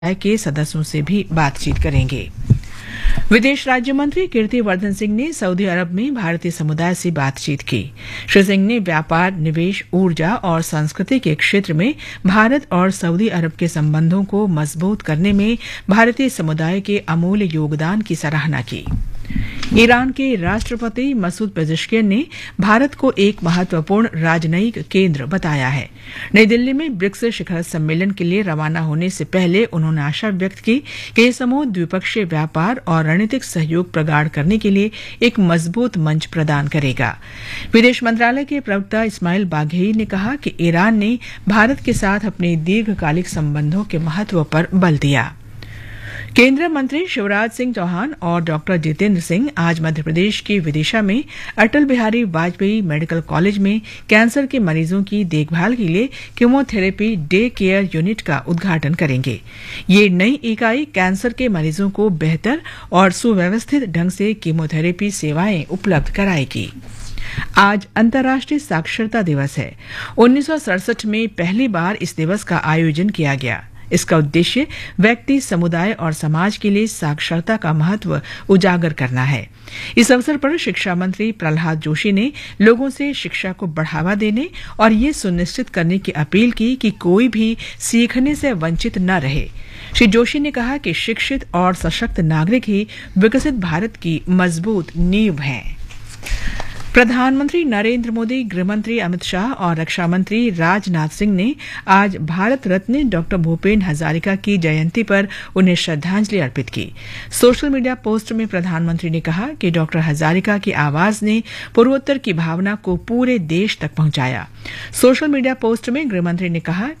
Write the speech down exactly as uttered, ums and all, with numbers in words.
के सदस्यों से भी बातचीत करेंगे। विदेश राज्य मंत्री कीर्तिवर्धन सिंह ने सऊदी अरब में भारतीय समुदाय से बातचीत की। श्री सिंह ने व्यापार, निवेश, ऊर्जा और संस्कृति के क्षेत्र में भारत और सऊदी अरब के संबंधों को मजबूत करने में भारतीय समुदाय के अमूल्य योगदान की सराहना की। ईरान के राष्ट्रपति मसूद पेजेश्कियन ने भारत को एक महत्वपूर्ण राजनयिक केंद्र बताया है। नई दिल्ली में ब्रिक्स शिखर सम्मेलन के लिए रवाना होने से पहले उन्होंने आशा व्यक्त की कि यह समूह द्विपक्षीय व्यापार और रणनीतिक सहयोग प्रगाढ़ करने के लिए एक मजबूत मंच प्रदान करेगा। विदेश मंत्रालय के प्रवक्ता इस्माइल बाघेई ने कहा कि ईरान ने भारत के साथ अपने दीर्घकालिक संबंधों के महत्व पर बल दिया। केंद्रीय मंत्री शिवराज सिंह चौहान और डॉक्टर जितेंद्र सिंह आज मध्य प्रदेश के विदिशा में अटल बिहारी वाजपेयी मेडिकल कॉलेज में कैंसर के मरीजों की देखभाल के लिए कीमोथेरेपी डे केयर यूनिट का उद्घाटन करेंगे। ये नई इकाई कैंसर के मरीजों को बेहतर और सुव्यवस्थित ढंग से कीमोथेरेपी सेवाएं उपलब्ध कराएगी। आज अंतर्राष्ट्रीय साक्षरता दिवस है। उन्नीस सौ सड़सठ में पहली बार इस दिवस का आयोजन किया गया। इसका उद्देश्य व्यक्ति, समुदाय और समाज के लिए साक्षरता का महत्व उजागर करना है। इस अवसर पर शिक्षा मंत्री प्रहलाद जोशी ने लोगों से शिक्षा को बढ़ावा देने और ये सुनिश्चित करने की अपील की कि कोई भी सीखने से वंचित न रहे। श्री जोशी ने कहा कि शिक्षित और सशक्त नागरिक ही विकसित भारत की मजबूत नींव हैं। प्रधानमंत्री नरेंद्र मोदी, गृहमंत्री अमित शाह और रक्षा मंत्री राजनाथ सिंह ने आज भारत रत्न डॉक्टर भूपेन हजारिका की जयंती पर उन्हें श्रद्धांजलि अर्पित की। सोशल मीडिया पोस्ट में प्रधानमंत्री ने कहा कि डॉक्टर हजारिका की आवाज ने पूर्वोत्तर की भावना को पूरे देश तक पहुंचाया। सोशल मीडिया पोस्ट में गृहमंत्री ने कहा